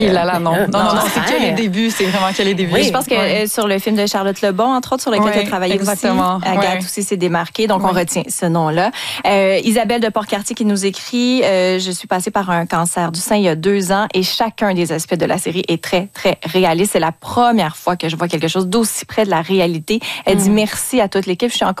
Non, c'est que les débuts, c'est vraiment que les débuts. Oui, je pense que sur le film de Charlotte Lebon, entre autres, sur lequel tu as travaillé exactement. aussi, Agathe aussi s'est démarquée, donc on retient ce nom-là. Isabelle de Port-Cartier qui nous écrit, je suis passée par un cancer du sein il y a 2 ans et chacun des aspects de la série est très, très réaliste. C'est la première fois que je vois quelque chose d'aussi près de la réalité. Elle dit merci à toute l'équipe. Je suis encore